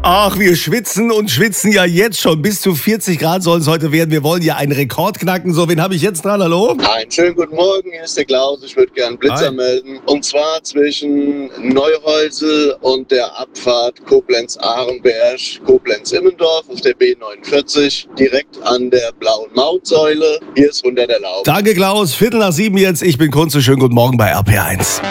Ach, wir schwitzen und schwitzen ja jetzt schon. Bis zu 40 Grad sollen es heute werden. Wir wollen ja einen Rekord knacken. So, wen habe ich jetzt dran? Hallo? Einen schönen guten Morgen, hier ist der Klaus. Ich würde gerne Blitzer melden. Und zwar zwischen Neuhäusel und der Abfahrt Koblenz-Ahrenberg, Koblenz-Immendorf auf der B49, direkt an der blauen Mautsäule. Hier ist 100 erlaubt. Danke, Klaus. 6:45 jetzt. Ich bin Kunze. Schönen guten Morgen bei RP1.